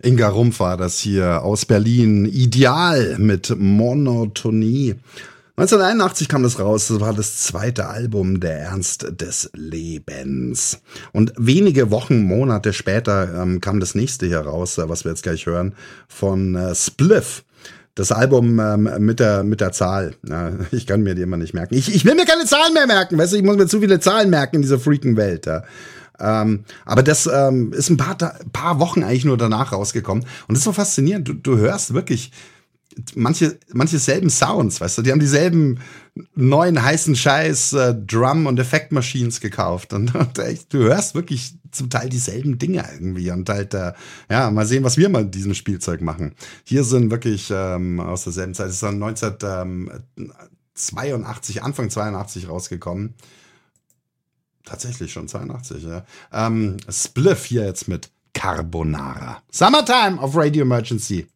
Inga Rumpf war das hier aus Berlin. Ideal mit Monotonie. 1981 kam das raus, das war das zweite Album, Der Ernst des Lebens. Und wenige Wochen, Monate später kam das nächste hier raus, was wir jetzt gleich hören, von Spliff. Das Album mit der Zahl. Ja, ich kann mir die immer nicht merken. Ich will mir keine Zahlen mehr merken, weißt du, ich muss mir zu viele Zahlen merken in dieser freaking Welt. Ja. Aber das ist ein paar Wochen eigentlich nur danach rausgekommen. Und das ist so faszinierend. Du hörst wirklich manche selben Sounds, weißt du, die haben dieselben neuen heißen Scheiß Drum- und Effektmachines gekauft und echt, du hörst wirklich zum Teil dieselben Dinge irgendwie und halt, mal sehen, was wir mal mit diesem Spielzeug machen. Hier sind wirklich aus derselben Zeit, es ist dann 1982, Anfang 82 rausgekommen. Tatsächlich schon 82, ja. Spliff hier jetzt mit Carbonara. Summertime auf Radio Emergency.